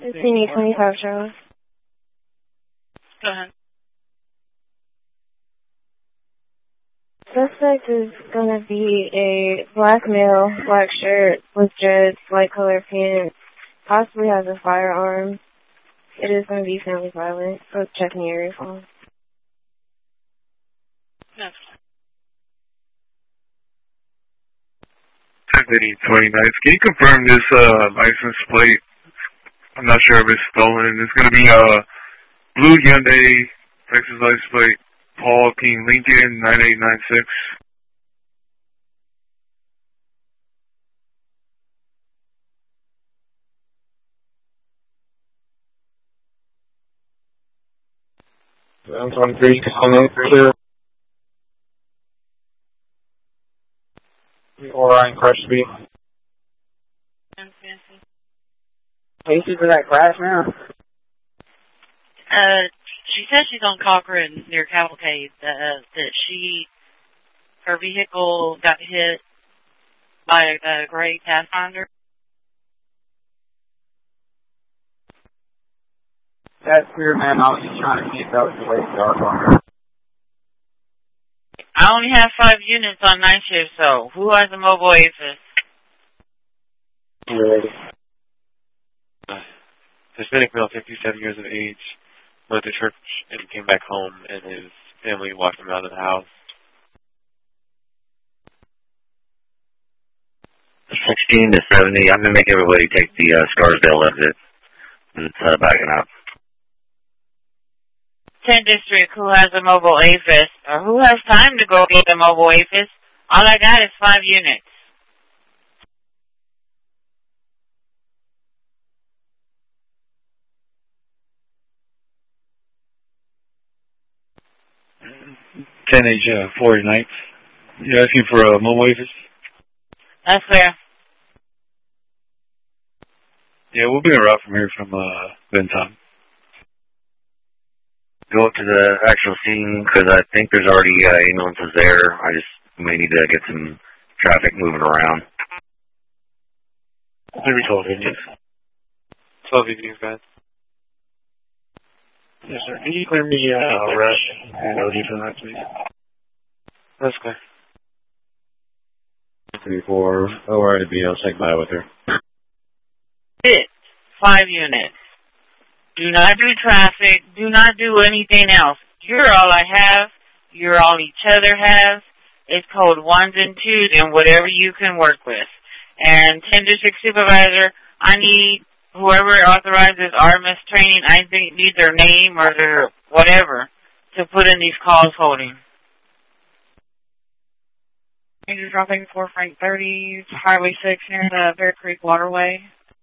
Sydney 25 Charles. Go ahead. Suspect is going to be a black male, black shirt with dreads, light color pants, possibly has a firearm. It is going to be family violent, so check in the area phone. Yes. Sydney 29. Can you confirm this license plate? I'm not sure if it's stolen. It's going to be a blue Hyundai Texas license plate, Paul King Lincoln 9896. I'm 23. Clear. Orion Crushby. Thank you for that crash now. She says she's on Cochran near Cavalcade, that her vehicle got hit by a gray Pathfinder. That's clear, man. I was just trying to see if that was the way to dark on her. I only have 5 units on night shift, so who has a mobile AFIS? Hispanic male, 57 years of age, went to church and came back home, and his family walked him out of the house. 16 to 70. I'm going to make everybody take the Scarsdale exit. It's backing up. 10 District, who has a mobile AFIS, or who has time to go get a mobile AFIS? All I got is 5 units. Age 49. You're asking for a mobile AFIS? That's fair. Yeah, we'll be en route from here from Benton. Go up to the actual scene because I think there's already ambulances there. I just may need to get some traffic moving around. Maybe 12 Indians. 12 Indians, guys. Yes, sir. Can you clear me Rush and OD for that, please? That's clear. 34 ORIB. I'll check by with her. 5 units. Do not do traffic. Do not do anything else. You're all I have. You're all each other has. It's code 1s and 2s and whatever you can work with. And 10 District Supervisor, I need whoever authorizes RMS training, I think need their name or their whatever to put in these calls holding. You're dropping 4 Frank 30s, Highway 6 near the Bear Creek Waterway.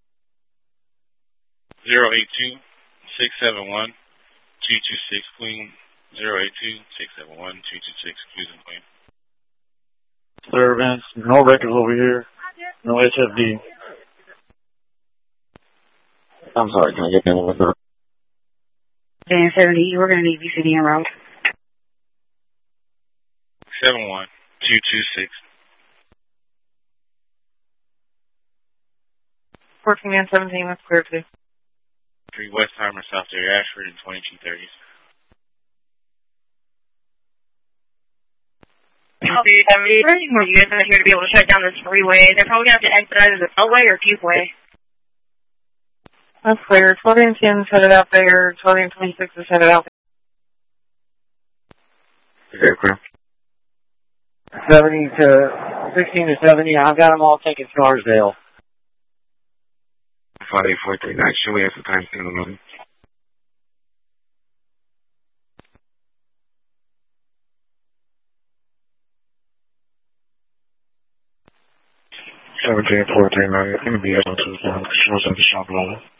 082-671-226 Queen. 082-671-226 Queen. Sir, Vince, no records over here. No HFD. I'm sorry, can I get in with her? Dan 70, we're going to need VCD en route. 71226. Working man 17, that's clear too. 3 Westheimer, South Dairy Ashford, and 2230s. You guys are here to be able to shut down this freeway. They're probably going to have to exit either the Beltway or Cubeway. That's clear. 12 and 10 is headed out there. 12 and 26 is headed out there. Okay, clear. 16 to 70. I've got them all taking Scarsdale. 5843. Should we have some time to the movie? It's going to be able to the shop level.